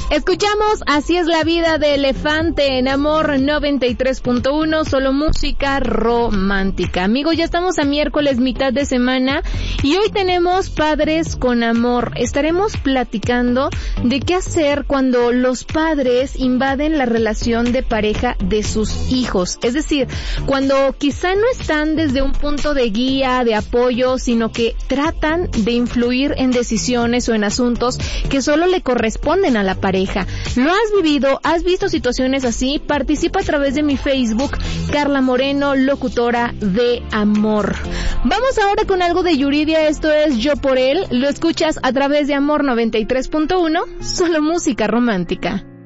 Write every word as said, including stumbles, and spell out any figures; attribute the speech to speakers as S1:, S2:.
S1: Escuchamos Así es la vida de Elefante en Amor noventa y tres punto uno, solo música romántica. Amigos, ya estamos a miércoles, mitad de semana, y hoy tenemos Padres con Amor. Estaremos platicando de qué hacer cuando los padres invaden la relación de pareja de sus hijos. Es decir, cuando quizá no están desde un punto de guía, de apoyo, sino que tratan de influir en decisiones o en asuntos que solo le corresponden a la pareja. ¿Lo has vivido? ¿Has visto situaciones así? Participa a través de mi Facebook, Carla Moreno, locutora de Amor. Vamos ahora con algo de Yuridia, esto es Yo por Él. Lo escuchas a través de Amor noventa y tres punto uno, solo música romántica.